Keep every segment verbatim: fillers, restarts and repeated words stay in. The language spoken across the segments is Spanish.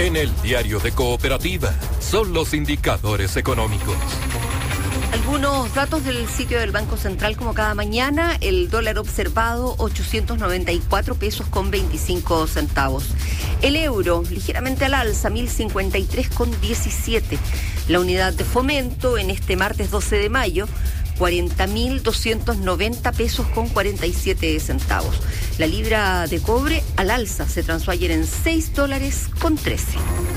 En el diario de Cooperativa son los indicadores económicos. Algunos datos del sitio del Banco Central, como cada mañana: el dólar observado ochocientos noventa y cuatro pesos con veinticinco centavos. El euro ligeramente al alza, mil cincuenta y tres con diecisiete. La unidad de fomento en este martes doce de mayo, cuarenta mil doscientos noventa pesos con cuarenta y siete centavos. La libra de cobre al alza, se transó ayer en seis dólares con trece.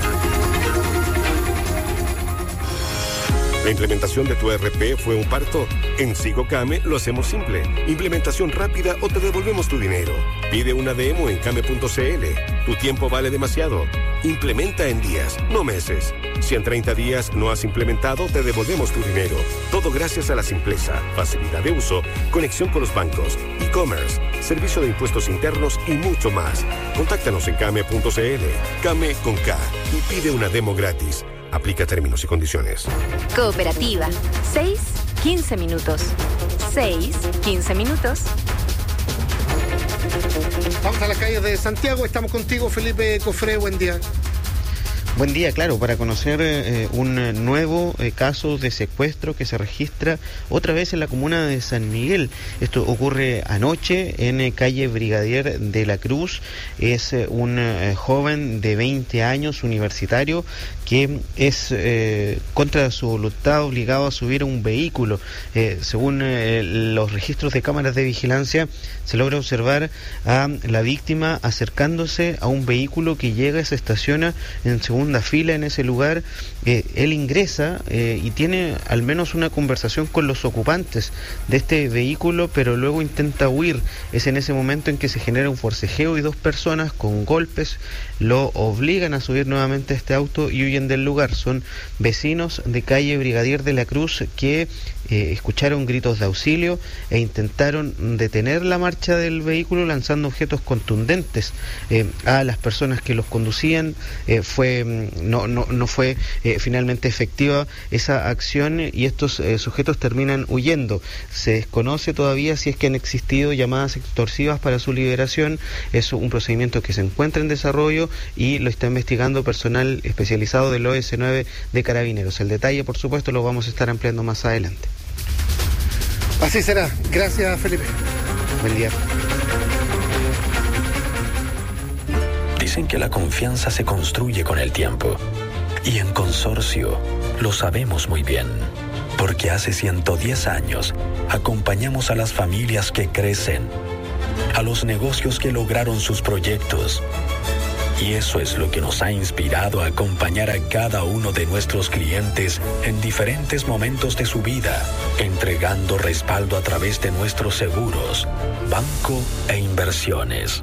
¿La implementación de tu E R P fue un parto? En SigoCame lo hacemos simple. Implementación rápida o te devolvemos tu dinero. Pide una demo en came punto cl. Tu tiempo vale demasiado. Implementa en días, no meses. Si en treinta días no has implementado, te devolvemos tu dinero. Todo gracias a la simpleza, facilidad de uso, conexión con los bancos, e-commerce, servicio de impuestos internos y mucho más. Contáctanos en came punto cl. Came con K y pide una demo gratis. Aplica términos y condiciones. Cooperativa. seis, quince minutos. seis, quince minutos. Vamos a las calles de Santiago. Estamos contigo, Felipe Cofré. Buen día. Buen día, claro, para conocer eh, un nuevo eh, caso de secuestro que se registra otra vez en la comuna de San Miguel. Esto ocurre anoche en eh, calle Brigadier de la Cruz. Es eh, un eh, joven de veinte años, universitario, que es eh, contra su voluntad obligado a subir a un vehículo. Eh, según eh, los registros de cámaras de vigilancia, se logra observar a la víctima acercándose a un vehículo que llega y se estaciona en segundo fila en ese lugar. Eh, él ingresa eh, y tiene al menos una conversación con los ocupantes de este vehículo, pero luego intenta huir. Es en ese momento en que se genera un forcejeo y dos personas con golpes lo obligan a subir nuevamente a este auto y huyen del lugar. Son vecinos de calle Brigadier de la Cruz que eh, escucharon gritos de auxilio e intentaron detener la marcha del vehículo lanzando objetos contundentes eh, a las personas que los conducían. Eh, fue no no no fue eh, finalmente efectiva esa acción y estos eh, sujetos terminan huyendo. Se desconoce todavía si es que han existido llamadas extorsivas para su liberación. Es un procedimiento que se encuentra en desarrollo y lo está investigando personal especializado del O S nueve de Carabineros. El detalle, por supuesto, lo vamos a estar ampliando más adelante. Así será. Gracias, Felipe. Buen día. Dicen que la confianza se construye con el tiempo. Y en Consorcio lo sabemos muy bien. Porque hace ciento diez años acompañamos a las familias que crecen, a los negocios que lograron sus proyectos. Y eso es lo que nos ha inspirado a acompañar a cada uno de nuestros clientes en diferentes momentos de su vida, entregando respaldo a través de nuestros seguros, banco e inversiones.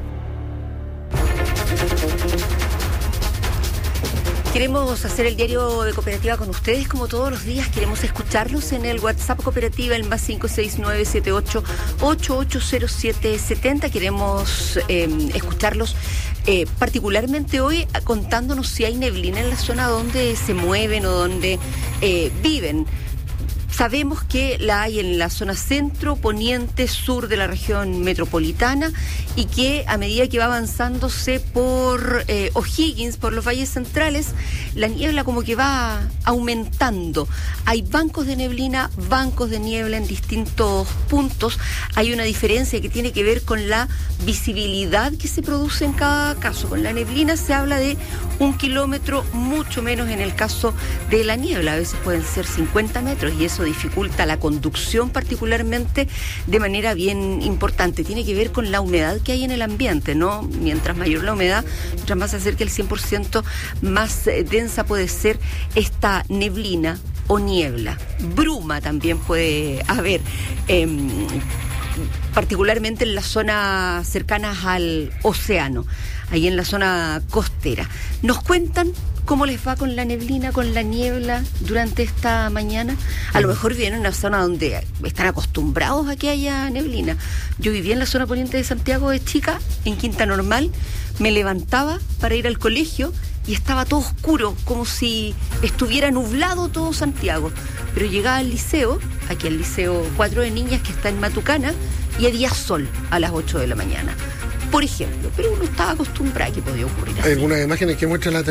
Queremos hacer el diario de Cooperativa con ustedes como todos los días. Queremos escucharlos en el WhatsApp Cooperativa, el más cinco seis nueve siete ocho ocho ocho cero siete siete cero. Queremos eh, escucharlos eh, particularmente hoy contándonos si hay neblina en la zona donde se mueven o donde eh, viven. Sabemos que la hay en la zona centro, poniente, sur de la región metropolitana y que a medida que va avanzándose por eh, O'Higgins, por los valles centrales, la niebla como que va aumentando. Hay bancos de neblina, bancos de niebla en distintos puntos. Hay una diferencia que tiene que ver con la visibilidad que se produce en cada caso. Con la neblina se habla de un kilómetro, mucho menos en el caso de la niebla. A veces pueden ser cincuenta metros y eso dificulta la conducción particularmente de manera bien importante. Tiene que ver con la humedad que hay en el ambiente, ¿no? Mientras mayor la humedad, mientras más se acerca el cien por ciento, más eh, densa puede ser esta neblina o niebla. Bruma también puede haber, eh, particularmente en las zonas cercanas al océano, ahí en la zona costera. Nos cuentan cómo les va con la neblina, con la niebla durante esta mañana. A lo mejor viven en una zona donde están acostumbrados a que haya neblina. Yo vivía en la zona poniente de Santiago de chica, en Quinta Normal. Me levantaba para ir al colegio y estaba todo oscuro, como si estuviera nublado todo Santiago. Pero llegaba al liceo, aquí al Liceo cuatro de Niñas, que está en Matucana, y había sol a las ocho de la mañana, por ejemplo. Pero uno estaba acostumbrado a que podía ocurrir así. Hay algunas imágenes que muestran la